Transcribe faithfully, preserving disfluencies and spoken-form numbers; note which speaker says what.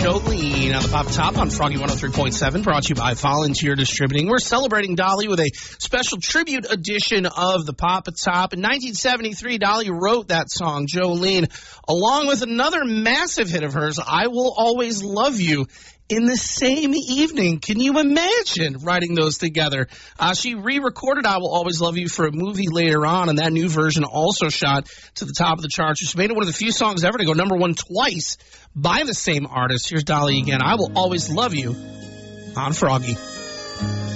Speaker 1: Jolene on the Pop Top on Froggy one oh three point seven, brought to you by Volunteer Distributing. We're celebrating Dolly with a special tribute edition of the Pop Top. In nineteen seventy-three, Dolly wrote that song, Jolene, along with another massive hit of hers, I Will Always Love You, in the same evening. Can you imagine writing those together? Uh, she re-recorded I Will Always Love You for a movie later on, and that new version also shot to the top of the charts. She made it one of the few songs ever to go number one twice by the same artist. Here's Dolly again. I Will Always Love You on Froggy.